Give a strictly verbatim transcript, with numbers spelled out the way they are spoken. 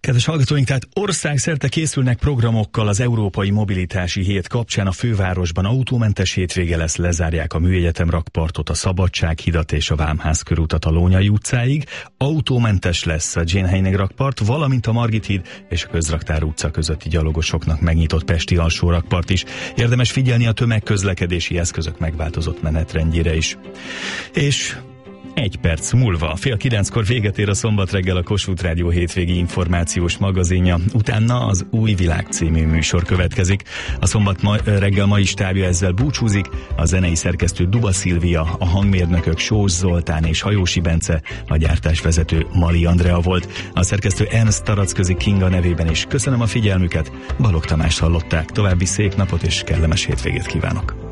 Kedves hallgatóink, tehát országszerte készülnek programokkal az Európai Mobilitási Hét kapcsán. A fővárosban autómentes hétvége lesz, lezárják a Műegyetem rakpartot, a Szabadsághidat és a Vámház körutat a Lónyay utcáig. Autómentes lesz a Jane Heinig rakpart, valamint a Margit híd és a Közraktár utca közötti gyalogosoknak megnyitott pesti alsó rakpart is. Érdemes figyelni a tömegközlekedési eszközök megváltozott menetrendjére is. És egy perc múlva, fél kilenckor véget ér a Szombat reggel a Kossuth Rádió hétvégi információs magazinja. Utána az Új Világ című műsor következik. A Szombat ma, reggel mai stábja ezzel búcsúzik. A zenei szerkesztő Duba Szilvia, a hangmérnökök Sós Zoltán és Hajósi Bence, a gyártásvezető Mali Andrea volt. A szerkesztő Ernst Taracközi Kinga nevében is köszönöm a figyelmüket. Balogh Tamást hallották. További szép napot és kellemes hétvégét kívánok.